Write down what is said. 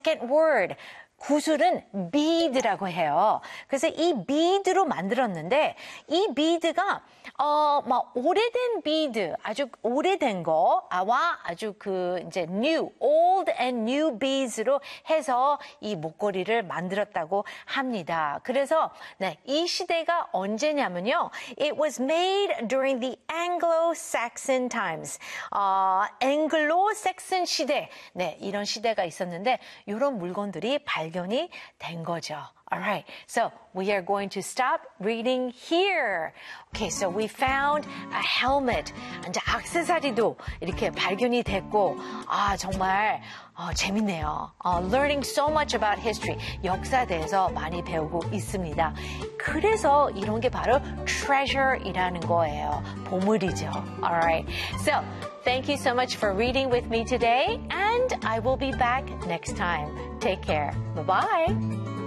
second word. 구슬은 bead라고 해요. 그래서 이 bead로 만들었는데 이 bead가 막 오래된 bead, 아주 오래된 거와 아주 이제 old and new beads로 해서 이 목걸이를 만들었다고 합니다. 그래서 네, 이 시대가 언제냐면요. It was made during the Anglo-Saxon times. 앵글로색슨 시대. 네, 이런 시대가 있었는데 이런 물건들이 발견이 된 거죠. Alright, so we are going to stop reading here. Okay, so we found a helmet. 이제 액세서리도 이렇게 발견이 됐고, 정말 재밌네요. Learning so much about history. 역사에 대해서 많이 배우고 있습니다. 그래서 이런 게 바로 treasure이라는 거예요. 보물이죠. Alright, so thank you so much for reading with me today, and I will be back next time. Take care. Bye-bye.